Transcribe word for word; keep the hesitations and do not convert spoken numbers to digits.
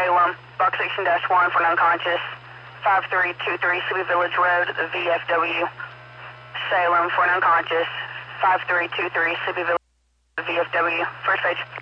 Salem, Buck Station dash one for an unconscious. five three two three City Village Road, V F W. Salem for an unconscious. five three two three City Village, V F W. First page.